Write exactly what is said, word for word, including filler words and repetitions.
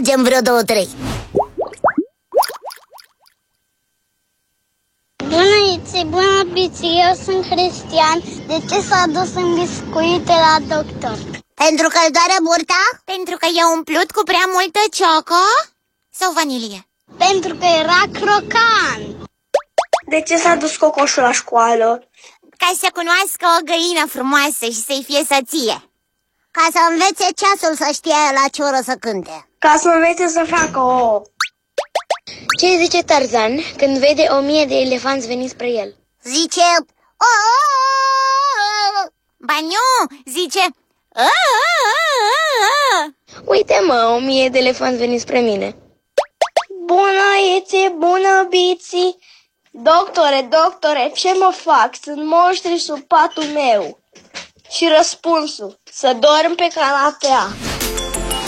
tragem vreo două, trei. Bună, Iți, bună, Biți, eu sunt Cristian. De ce s-a dus în biscuite la doctor? Pentru că îl doare burta? Pentru că e umplut cu prea multă cioco? Sau vanilie? Pentru că era crocant. De ce s-a dus cocoșul la școală? Ca să cunoască o găină frumoasă și să-i fie soție. Ca să învețe ceasul să știe la ce oră să cânte. Ca să învețe să facă ouă. Ce zice Tarzan când vede o mie de elefanți venind spre el? Zice... Ba nu, zice... Uite mă, o mie de elefanți venind spre mine. Bună, Iți, bună, Biți. Doctore, doctore, ce mă fac? Sunt monștri sub patul meu. Și răspunsul, să dorm pe canapea.